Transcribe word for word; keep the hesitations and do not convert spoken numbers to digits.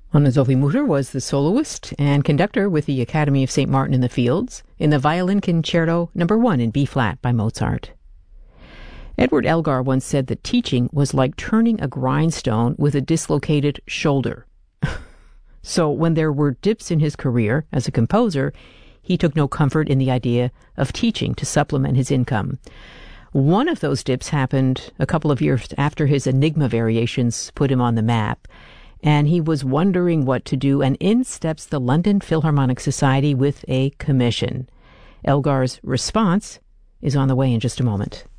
Anna Zofi-Mutter was the soloist and conductor with the Academy of Saint Martin in the Fields in the Violin Concerto Number one in B-flat by Mozart. Edward Elgar once said that teaching was like turning a grindstone with a dislocated shoulder. So when there were dips in his career as a composer, he took no comfort in the idea of teaching to supplement his income. One of those dips happened a couple of years after his Enigma variations put him on the map, and he was wondering what to do, and in steps the London Philharmonic Society with a commission. Elgar's response is on the way in just a moment.